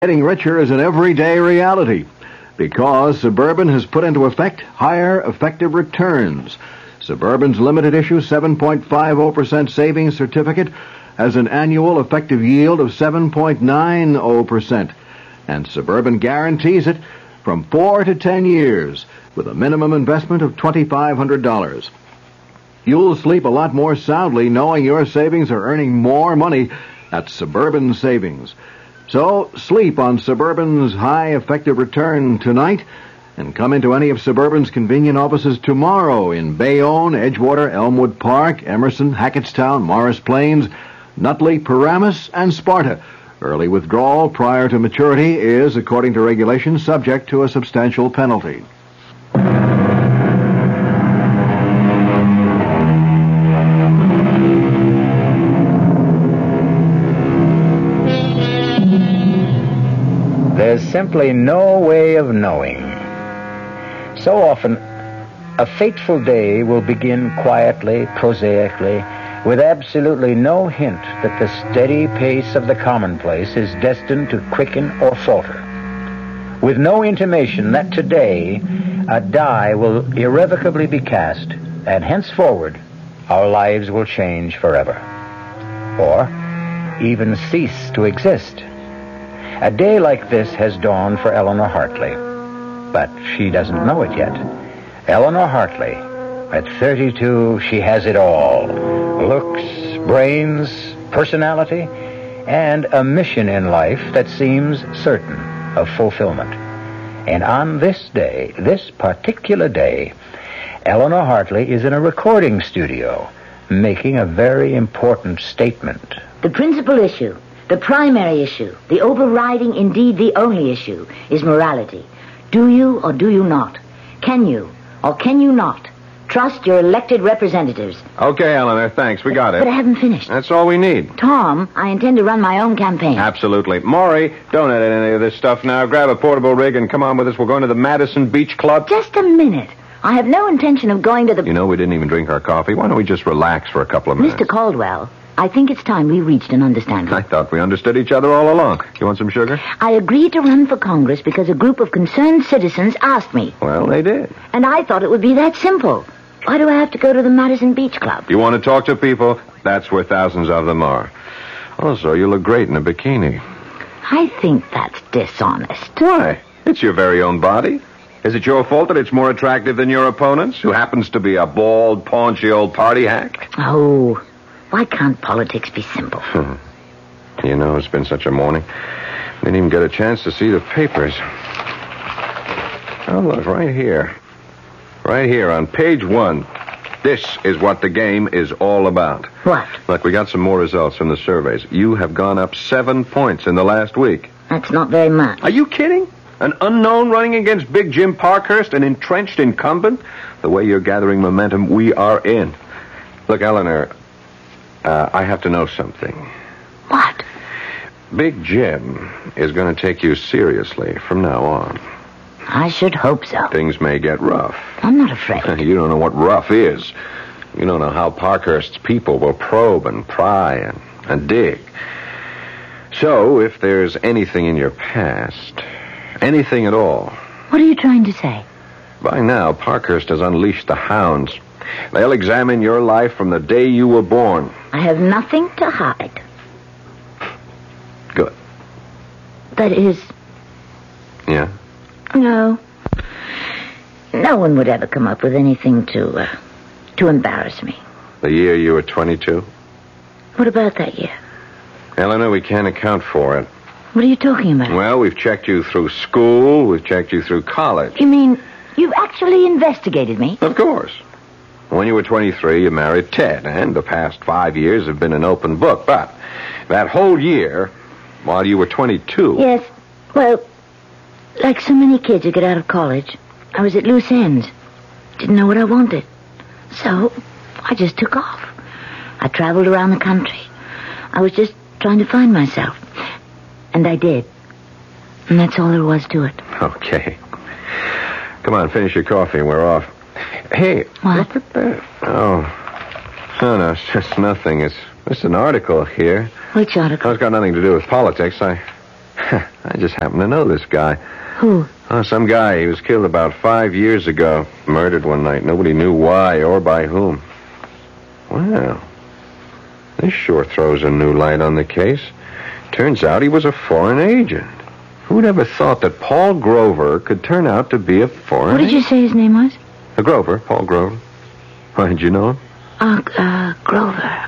Getting richer is an everyday reality because Suburban has put into effect higher effective returns. Suburban's limited issue 7.50% savings certificate has an annual effective yield of 7.90%, and Suburban guarantees it from 4 to 10 years with a minimum investment of $2,500. You'll sleep a lot more soundly knowing your savings are earning more money at Suburban Savings. So sleep on Suburban's high effective return tonight and come into any of Suburban's convenient offices tomorrow in Bayonne, Edgewater, Elmwood Park, Emerson, Hackettstown, Morris Plains, Nutley, Paramus, and Sparta. Early withdrawal prior to maturity is, according to regulations, subject to a substantial penalty. There's simply no way of knowing. So often, a fateful day will begin quietly, prosaically, with absolutely no hint that the steady pace of the commonplace is destined to quicken or falter. With no intimation that today a die will irrevocably be cast, and henceforward our lives will change forever, or even cease to exist. A day like this has dawned for Eleanor Hartley, but she doesn't know it yet. Eleanor Hartley, at 32, she has it all. Looks, brains, personality, and a mission in life that seems certain of fulfillment. And on this day, this particular day, Eleanor Hartley is in a recording studio making a very important statement. The principal issue, the primary issue, the overriding, indeed the only issue, is morality. Do you or do you not? Can you or can you not trust your elected representatives? Okay, Eleanor, thanks. We got it. But I haven't finished. That's all we need. Tom, I intend to run my own campaign. Absolutely. Maury, don't edit any of this stuff now. Grab a portable rig and come on with us. We're going to the Madison Beach Club. Just a minute. I have no intention of going to the... You know, we didn't even drink our coffee. Why don't we just relax for a couple of minutes? Mr. Caldwell, I think it's time we reached an understanding. I thought we understood each other all along. You want some sugar? I agreed to run for Congress because a group of concerned citizens asked me. Well, they did. And I thought it would be that simple. Why do I have to go to the Madison Beach Club? You want to talk to people? That's where thousands of them are. Also, you look great in a bikini. I think that's dishonest. Why? It's your very own body. Is it your fault that it's more attractive than your opponent's, who happens to be a bald, paunchy old party hack? Oh, why can't politics be simple? You know, it's been such a morning. Didn't even get a chance to see the papers. Oh, look, right here. Right here on page 1. This is what the game is all about. What? Look, we got some more results from the surveys. You have gone up 7 points in the last week. That's not very much. Are you kidding? An unknown running against Big Jim Parkhurst, an entrenched incumbent? The way you're gathering momentum, we are in. Look, Eleanor, I have to know something. What? Big Jim is going to take you seriously from now on. I should hope so. Things may get rough. I'm not afraid. You don't know what rough is. You don't know how Parkhurst's people will probe and pry and dig. So, if there's anything in your past, anything at all... What are you trying to say? By now, Parkhurst has unleashed the hounds. They'll examine your life from the day you were born. I have nothing to hide. Good. That is... Yeah? No. No one would ever come up with anything to embarrass me. The year you were 22? What about that year? Eleanor, we can't account for it. What are you talking about? Well, we've checked you through school. We've checked you through college. You mean you've actually investigated me? Of course. When you were 23, you married Ted, and the past 5 years have been an open book. But that whole year, while you were 22... Yes, well, like so many kids who get out of college, I was at loose ends. Didn't know what I wanted. So, I just took off. I traveled around the country. I was just trying to find myself. And I did. And that's all there was to it. Okay. Come on, finish your coffee and we're off. Hey, what? Look at that. Oh. No, it's just nothing. It's just an article here. Which article? It's got nothing to do with politics. I I just happen to know this guy. Who? Oh, some guy. He was killed about 5 years ago. Murdered one night. Nobody knew why or by whom. Well, this sure throws a new light on the case. Turns out he was a foreign agent. Who'd ever thought that Paul Grover could turn out to be a foreign What did you say his name was? Grover, Paul Grover. Why, did you know him? Grover.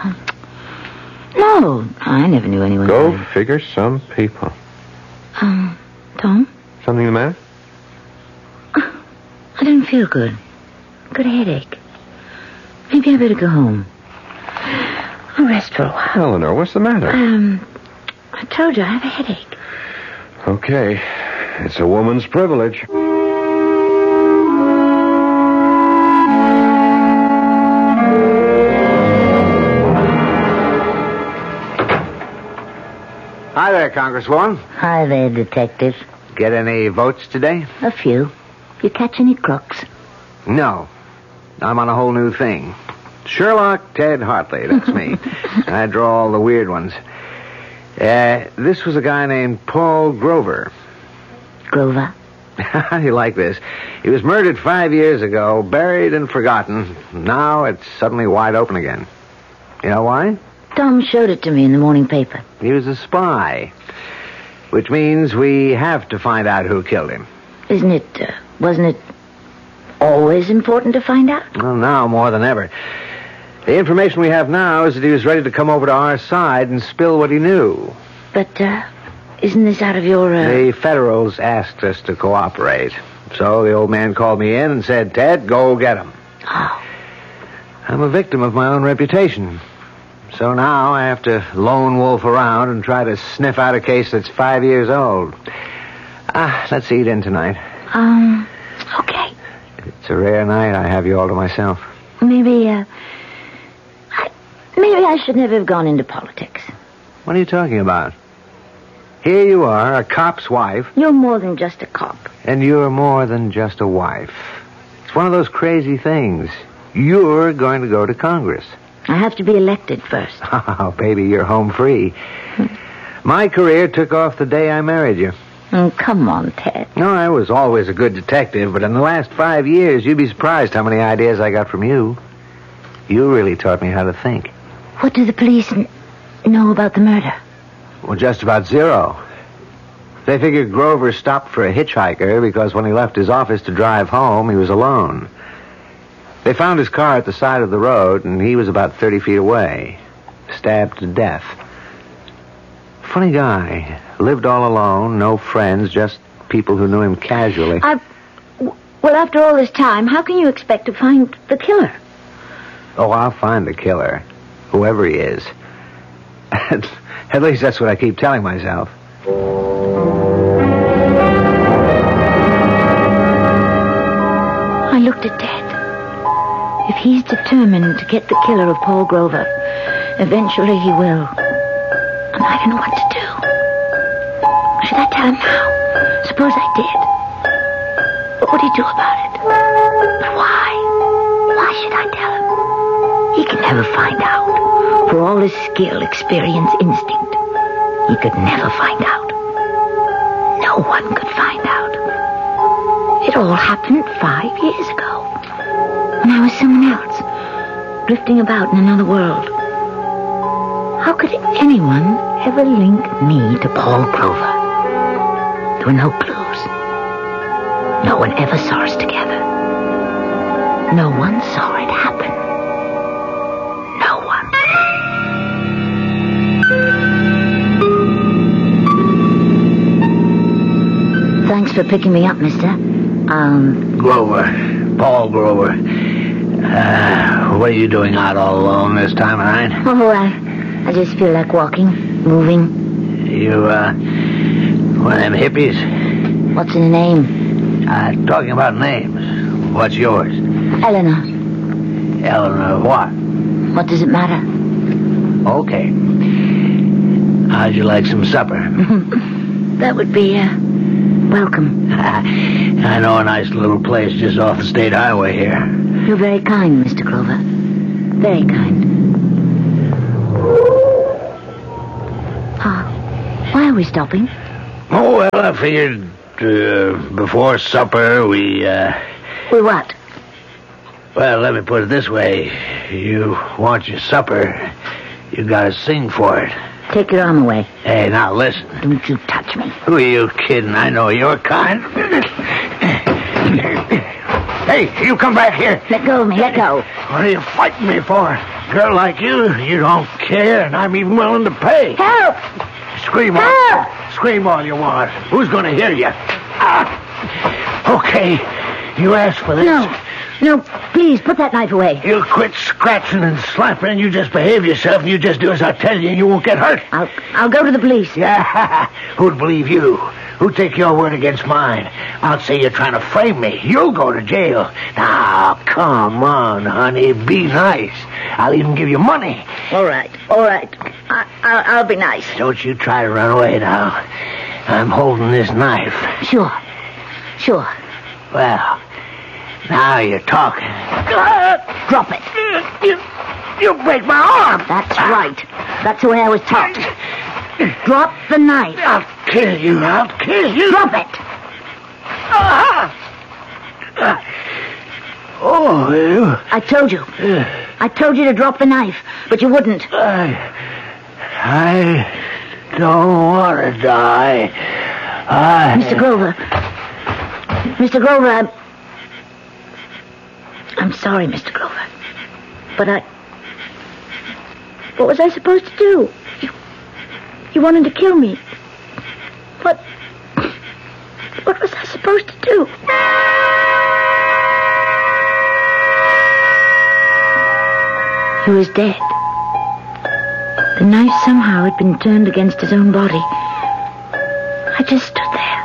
No, I never knew anyone. Go figure, some people. Tom? Something the matter? I didn't feel good. Got a headache. Maybe I better go home. I'll rest for a while. Eleanor, what's the matter? I told you I have a headache. Okay. It's a woman's privilege. Hi there, Congresswoman. Hi there, detective. Get any votes today? A few. You catch any crooks? No. I'm on a whole new thing. Sherlock Ted Hartley, that's me. I draw all the weird ones. This was a guy named Paul Grover. Grover? How do you like this? He was murdered 5 years ago, buried and forgotten. Now it's suddenly wide open again. You know why? Tom showed it to me in the morning paper. He was a spy. Which means we have to find out who killed him. Wasn't it always important to find out? Well, now more than ever. The information we have now is that he was ready to come over to our side and spill what he knew. But, isn't this out of your, The Federals asked us to cooperate. So the old man called me in and said, Ted, go get him. Oh. I'm a victim of my own reputation. So now I have to lone wolf around and try to sniff out a case that's 5 years old. Let's eat in tonight. Okay. It's a rare night I have you all to myself. Maybe I should never have gone into politics. What are you talking about? Here you are, a cop's wife. You're more than just a cop. And you're more than just a wife. It's one of those crazy things. You're going to go to Congress. I have to be elected first. Oh, baby, you're home free. My career took off the day I married you. Come on, Ted. No, I was always a good detective, but in the last 5 years, you'd be surprised how many ideas I got from you. You really taught me how to think. What do the police know about the murder? Well, just about zero. They figured Grover stopped for a hitchhiker because when he left his office to drive home, he was alone. They found his car at the side of the road, and he was about 30 feet away, stabbed to death. Funny guy. Lived all alone, no friends, just people who knew him casually. Well, after all this time, how can you expect to find the killer? Oh, I'll find the killer, whoever he is. At least that's what I keep telling myself. I looked at Ted. If he's determined to get the killer of Paul Grover, eventually he will. And I don't know what to do. Should I tell him now? Suppose I did. What would he do about it? But why? Why should I tell him? He can never find out. For all his skill, experience, instinct, he could never find out. No one could find out. It all happened 5 years ago. When I was someone else, drifting about in another world. How could anyone ever link me to Paul Grover? There were no clues. No one ever saw us together. No one saw it happen. No one. Thanks for picking me up, mister. Grover. Paul Grover. What are you doing out all alone this time of night? Oh, I just feel like walking, moving. You, one of them hippies? What's in a name? Talking about names. What's yours? Eleanor. Eleanor what? What does it matter? Okay. How'd you like some supper? That would be, welcome. I know a nice little place just off the state highway here. You're very kind, Mr. Grover. Very kind. Why are we stopping? Oh, well, I figured before supper we... We what? Well, let me put it this way. You want your supper, you gotta sing for it. Take your arm away. Hey, now listen. Don't you touch me. Who are you kidding? I know your kind. Hey, you come back here. Let go of me, let go. What are you fighting me for? Girl like you don't care, and I'm even willing to pay. Help! Scream all you want. Who's going to hear you? Okay, you asked for this. No, please, put that knife away. You quit scratching and slapping, and you just behave yourself, and you just do as I tell you, and you won't get hurt. I'll go to the police. Yeah, who'd believe you? Who'd take your word against mine? I'll say you're trying to frame me. You'll go to jail. Now, come on, honey, be nice. I'll even give you money. All right. I'll be nice. Don't you try to run away now. I'm holding this knife. Sure. Well, now you're talking. Drop it. You break my arm. That's right. That's the way I was taught. Drop the knife. I'll kill you. Drop it. Oh, I told you. I told you to drop the knife, but you wouldn't. I don't want to die. Mr. Grover, I'm sorry, Mr. Grover. But what was I supposed to do? You wanted to kill me. What was I supposed to do? He was dead. The knife somehow had been turned against his own body. I just stood there.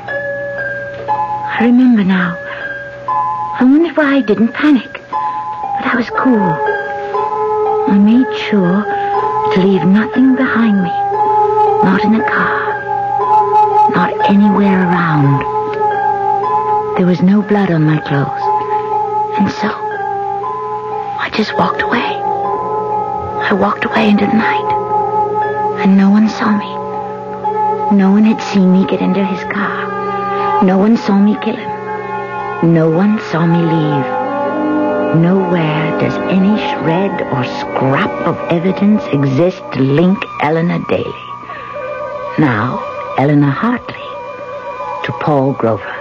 I remember now. I wondered why I didn't panic. But I was cool. I made sure to leave nothing behind me. Not in the car. Not anywhere around. There was no blood on my clothes. And so, I just walked away. I walked away into the night. And no one saw me. No one had seen me get into his car. No one saw me kill him. No one saw me leave. Nowhere does any shred or scrap of evidence exist to link Eleanor Daly. Now, Eleanor Hartley, to Paul Grover.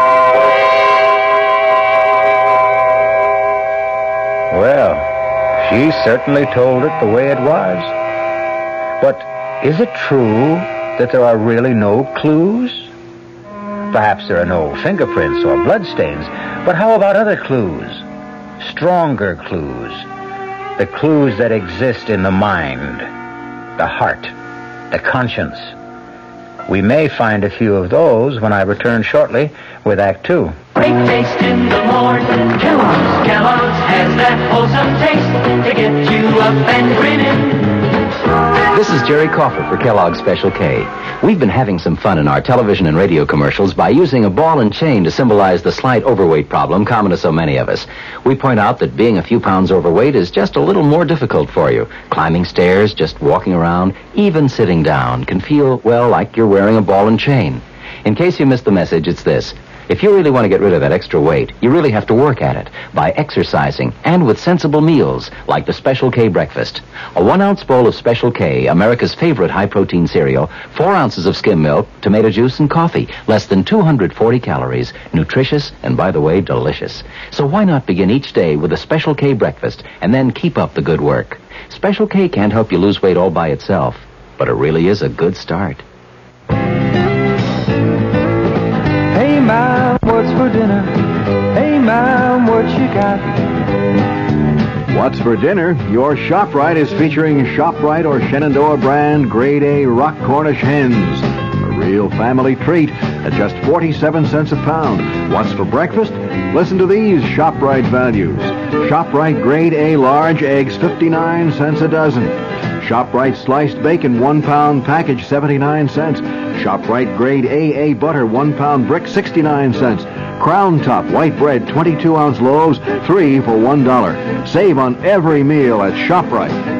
Well, she certainly told it the way it was. But is it true that there are really no clues? Perhaps there are no fingerprints or bloodstains, but how about other clues? Stronger clues. The clues that exist in the mind, the heart, the conscience. We may find a few of those when I return shortly with Act 2. Great taste in the morning. Kellogg's has that wholesome taste to get you up and grinning. This is Jerry Crawford for Kellogg's Special K. We've been having some fun in our television and radio commercials by using a ball and chain to symbolize the slight overweight problem common to so many of us. We point out that being a few pounds overweight is just a little more difficult for you. Climbing stairs, just walking around, even sitting down can feel, well, like you're wearing a ball and chain. In case you missed the message, it's this. If you really want to get rid of that extra weight, you really have to work at it by exercising and with sensible meals like the Special K breakfast. A 1-ounce bowl of Special K, America's favorite high-protein cereal, 4 ounces of skim milk, tomato juice, and coffee, less than 240 calories, nutritious and, by the way, delicious. So why not begin each day with a Special K breakfast and then keep up the good work? Special K can't help you lose weight all by itself, but it really is a good start. Hey, Mom, what's for dinner? Hey, Mom, what you got? What's for dinner? Your ShopRite is featuring ShopRite or Shenandoah brand Grade A Rock Cornish hens. A real family treat at just 47 cents a pound. What's for breakfast? Listen to these ShopRite values. ShopRite Grade A large eggs, 59 cents a dozen. ShopRite sliced bacon, 1 pound package, 79 cents. ShopRite Grade AA butter, 1 pound brick, 69 cents. Crown Top white bread, 22-ounce loaves, 3 for $1. Save on every meal at ShopRite.